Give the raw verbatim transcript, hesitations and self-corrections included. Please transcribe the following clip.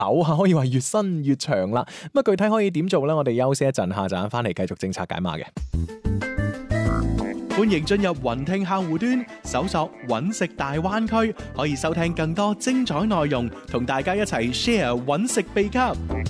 斗可以話越伸越長啦。咁啊，具體可以點做呢？我哋休息一陣，下陣翻嚟繼續政策解碼嘅。 歡迎進入雲聽客戶端，搜索揾食大灣區，可以收聽更多精彩內容，同大家一齊 share 揾食秘笈。